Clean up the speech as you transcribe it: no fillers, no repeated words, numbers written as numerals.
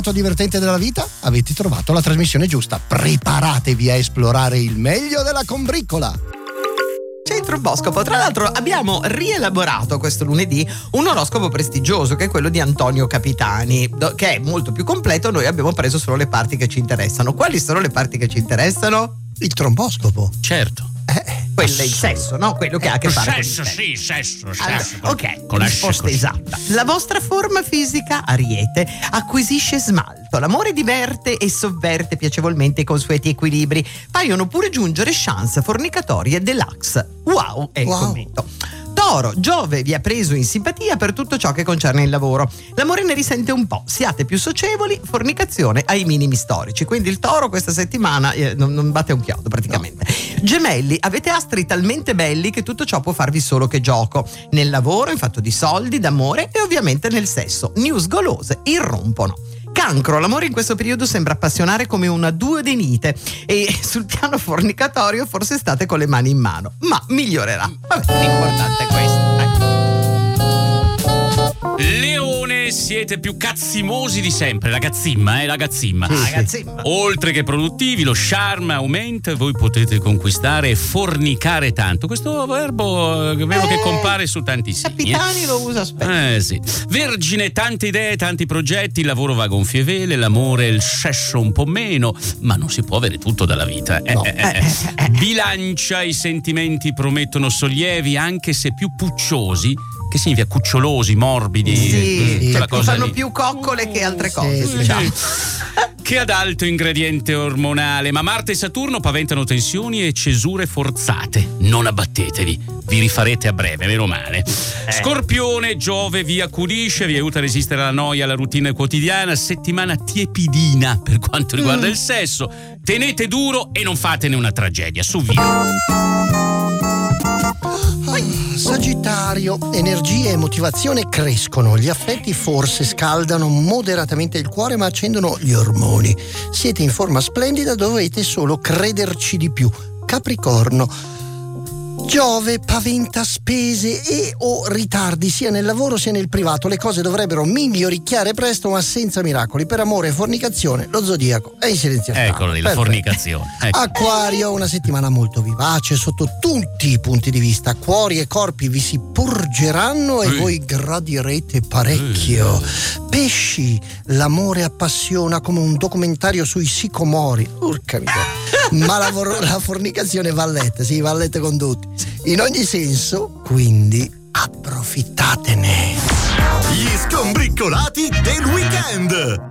divertente della vita? Avete trovato la trasmissione giusta. Preparatevi a esplorare il meglio della combriccola. Centro Boscopo. Tra l'altro abbiamo rielaborato questo lunedì un oroscopo prestigioso che è quello di Antonio Capitani, che è molto più completo. Noi abbiamo preso solo le parti che ci interessano. Quali sono le parti che ci interessano? Il tromboscopo. Certo. Quello è il sesso, no? Quello che ha a che fare con il Sesso, sì, sesso. Allora, ok, Con la risposta esatta. La vostra forma fisica, Ariete, acquisisce smalto. L'amore diverte e sovverte piacevolmente i consueti equilibri. Paiono pure giungere chance fornicatorie deluxe. Wow, è il commento. Toro, Giove vi ha preso in simpatia per tutto ciò che concerne il lavoro. L'amore ne risente un po', siate più socievoli, fornicazione ai minimi storici. Quindi il Toro questa settimana non batte un chiodo praticamente. Gemelli, avete astri talmente belli che tutto ciò può farvi solo che gioco. Nel lavoro, in fatto di soldi, d'amore e ovviamente nel sesso. News golose irrompono. Cancro, l'amore in questo periodo sembra appassionare come una duodenite e sul piano fornicatorio forse state con le mani in mano, ma migliorerà. Vabbè, l'importante è questo. Leone, siete più cazzimosi di sempre, la cazzimma. Ragazzi, Oltre che produttivi, lo charme aumenta e voi potete conquistare e fornicare tanto. Questo verbo vedo che compare su tanti segni. Capitani lo usa spesso. Sì. Vergine, tante idee, tanti progetti, il lavoro va a gonfie vele, l'amore e il sesso un po' meno, ma non si può avere tutto dalla vita. Bilancia, i sentimenti promettono sollievi, anche se più pucciosi. Che significa cucciolosi, morbidi? Sì, quella cosa fanno lì. più coccole che altre cose, sì, diciamo. Che ad alto ingrediente ormonale, ma Marte e Saturno paventano tensioni e cesure forzate. Non abbattetevi, vi rifarete a breve, meno male. Scorpione, Giove vi accudisce, vi aiuta a resistere alla noia, alla routine quotidiana. Settimana tiepidina per quanto riguarda il sesso. Tenete duro e non fatene una tragedia, su via. Sagittario, energia e motivazione crescono, gli affetti forse scaldano moderatamente il cuore ma accendono gli ormoni. Siete in forma splendida, dovete solo crederci di più. Capricorno, Giove paventa spese e o ritardi sia nel lavoro sia nel privato. Le cose dovrebbero miglioricchiare presto ma senza miracoli. Per amore e fornicazione lo zodiaco è in silenzio. Eccolo lì, la fornicazione. Ecco. Acquario, una settimana molto vivace sotto tutti i punti di vista. Cuori e corpi vi si porgeranno e voi gradirete parecchio. Pesci, l'amore appassiona come un documentario sui sicomori. Urca miseria. Ma la fornicazione va letta, sì, va letta con tutti. In ogni senso, quindi approfittatene. Gli scombriccolati del weekend.